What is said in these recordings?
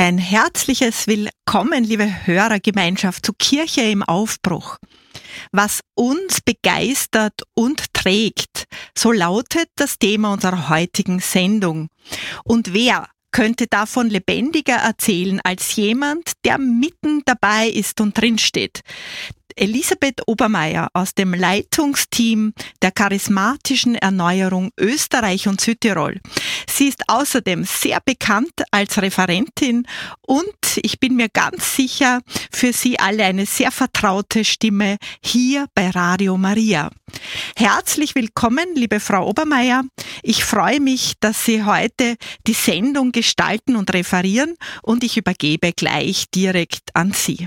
Ein herzliches Willkommen, liebe Hörergemeinschaft, zu Kirche im Aufbruch. Was uns begeistert und trägt, so lautet das Thema unserer heutigen Sendung. Und wer könnte davon lebendiger erzählen als jemand, der mitten dabei ist und drinsteht? Elisabeth Obermeier aus dem Leitungsteam der charismatischen Erneuerung Österreich und Südtirol. Sie ist außerdem sehr bekannt als Referentin und ich bin mir ganz sicher, für Sie alle eine sehr vertraute Stimme hier bei Radio Maria. Herzlich willkommen, liebe Frau Obermeier. Ich freue mich, dass Sie heute die Sendung gestalten und referieren und ich übergebe gleich direkt an Sie.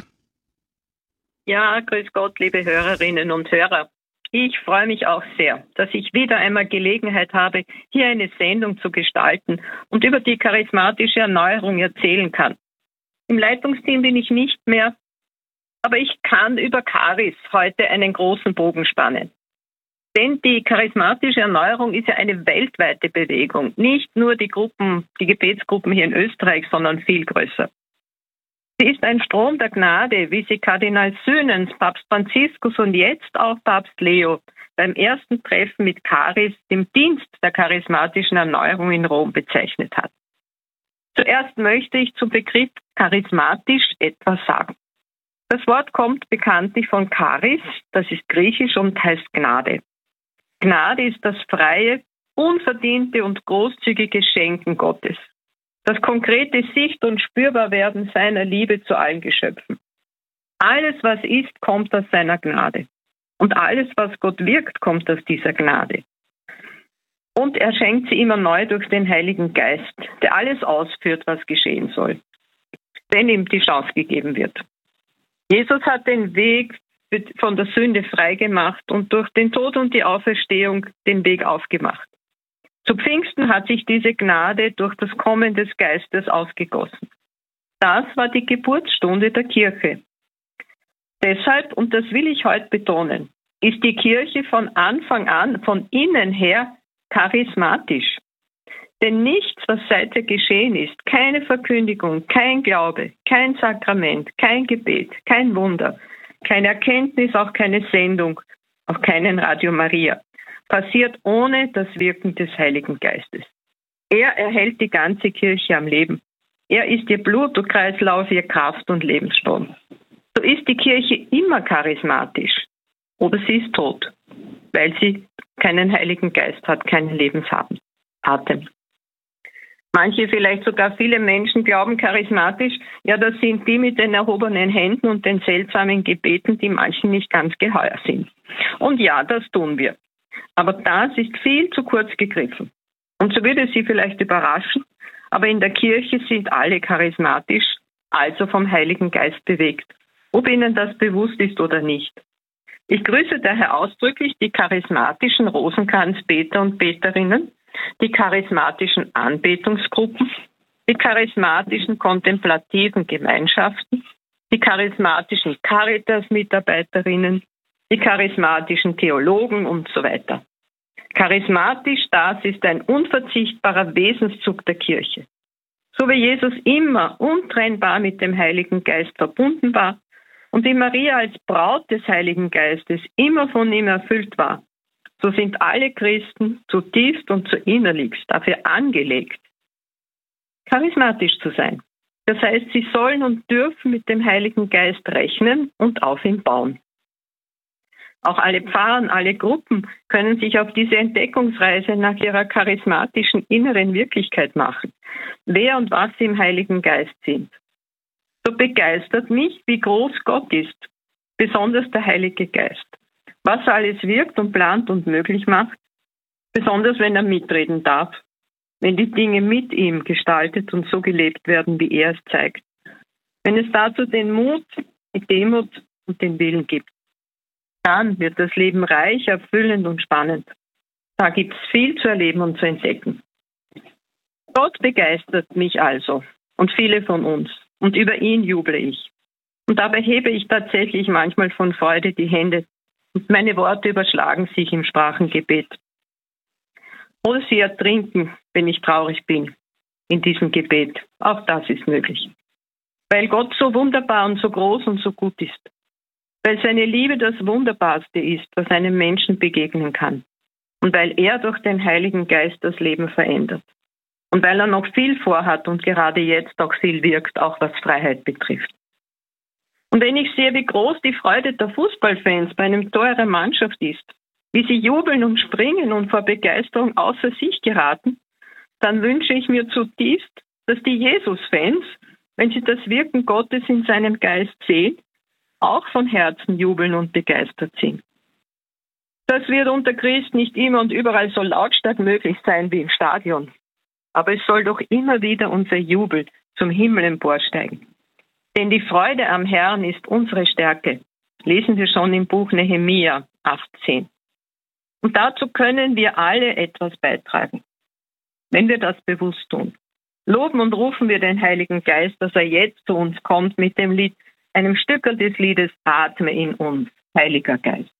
Ja, grüß Gott, liebe Hörerinnen und Hörer. Ich freue mich auch sehr, dass ich wieder einmal Gelegenheit habe, hier eine Sendung zu gestalten und über die charismatische Erneuerung erzählen kann. Im Leitungsteam bin ich nicht mehr, aber ich kann über Charis heute einen großen Bogen spannen. Denn die charismatische Erneuerung ist ja eine weltweite Bewegung. Nicht nur die Gebetsgruppen hier in Österreich, sondern viel größer. Sie ist ein Strom der Gnade, wie sie Kardinal Sünens, Papst Franziskus und jetzt auch Papst Leo beim ersten Treffen mit Charis, dem Dienst der charismatischen Erneuerung in Rom, bezeichnet hat. Zuerst möchte ich zum Begriff charismatisch etwas sagen. Das Wort kommt bekanntlich von Charis, das ist griechisch und heißt Gnade. Gnade ist das freie, unverdiente und großzügige Schenken Gottes. Das konkrete Sicht- und Spürbarwerden seiner Liebe zu allen Geschöpfen. Alles, was ist, kommt aus seiner Gnade. Und alles, was Gott wirkt, kommt aus dieser Gnade. Und er schenkt sie immer neu durch den Heiligen Geist, der alles ausführt, was geschehen soll, wenn ihm die Chance gegeben wird. Jesus hat den Weg von der Sünde freigemacht und durch den Tod und die Auferstehung den Weg aufgemacht. Zu Pfingsten hat sich diese Gnade durch das Kommen des Geistes ausgegossen. Das war die Geburtsstunde der Kirche. Deshalb, und das will ich heute betonen, ist die Kirche von Anfang an, von innen her, charismatisch. Denn nichts, was seither geschehen ist, keine Verkündigung, kein Glaube, kein Sakrament, kein Gebet, kein Wunder, keine Erkenntnis, auch keine Sendung, auch keinen Radio Maria, passiert ohne das Wirken des Heiligen Geistes. Er erhält die ganze Kirche am Leben. Er ist ihr Blutkreislauf, ihr Kraft- und Lebensstrom. So ist die Kirche immer charismatisch. Oder sie ist tot, weil sie keinen Heiligen Geist hat, keinen Lebensatem. Manche, vielleicht sogar viele Menschen glauben charismatisch, ja, das sind die mit den erhobenen Händen und den seltsamen Gebeten, die manchen nicht ganz geheuer sind. Und ja, das tun wir. Aber das ist viel zu kurz gegriffen. Und so würde Sie vielleicht überraschen, aber in der Kirche sind alle charismatisch, also vom Heiligen Geist bewegt, ob Ihnen das bewusst ist oder nicht. Ich grüße daher ausdrücklich die charismatischen Rosenkranzbeter und Beterinnen, die charismatischen Anbetungsgruppen, die charismatischen kontemplativen Gemeinschaften, die charismatischen Caritas-Mitarbeiterinnen, die charismatischen Theologen und so weiter. Charismatisch, das ist ein unverzichtbarer Wesenszug der Kirche. So wie Jesus immer untrennbar mit dem Heiligen Geist verbunden war und wie Maria als Braut des Heiligen Geistes immer von ihm erfüllt war, so sind alle Christen zutiefst und innerlichst dafür angelegt, charismatisch zu sein. Das heißt, sie sollen und dürfen mit dem Heiligen Geist rechnen und auf ihn bauen. Auch alle Pfarrer, alle Gruppen können sich auf diese Entdeckungsreise nach ihrer charismatischen inneren Wirklichkeit machen, wer und was sie im Heiligen Geist sind. So begeistert mich, wie groß Gott ist, besonders der Heilige Geist. Was er alles wirkt und plant und möglich macht, besonders wenn er mitreden darf, wenn die Dinge mit ihm gestaltet und so gelebt werden, wie er es zeigt. Wenn es dazu den Mut, die Demut und den Willen gibt. Dann wird das Leben reich, erfüllend und spannend. Da gibt es viel zu erleben und zu entdecken. Gott begeistert mich also und viele von uns. Und über ihn juble ich. Und dabei hebe ich tatsächlich manchmal von Freude die Hände und meine Worte überschlagen sich im Sprachengebet. Oder sie ertrinken, wenn ich traurig bin, in diesem Gebet. Auch das ist möglich. weil Gott so wunderbar und so groß und so gut ist, weil seine Liebe das Wunderbarste ist, was einem Menschen begegnen kann und weil er durch den Heiligen Geist das Leben verändert und weil er noch viel vorhat und gerade jetzt auch viel wirkt, auch was Freiheit betrifft. Und wenn ich sehe, wie groß die Freude der Fußballfans bei einem Tor ihrer Mannschaft ist, wie sie jubeln und springen und vor Begeisterung außer sich geraten, dann wünsche ich mir zutiefst, dass die Jesus-Fans, wenn sie das Wirken Gottes in seinem Geist sehen, auch von Herzen jubeln und begeistert sind. Das wird unter Christen nicht immer und überall so lautstark möglich sein wie im Stadion. Aber es soll doch immer wieder unser Jubel zum Himmel emporsteigen. Denn die Freude am Herrn ist unsere Stärke. Lesen wir schon im Buch Nehemia 18. Und dazu können wir alle etwas beitragen, wenn wir das bewusst tun. Loben und rufen wir den Heiligen Geist, dass er jetzt zu uns kommt mit dem Lied, einem Stückerl des Liedes Atme in uns, Heiliger Geist.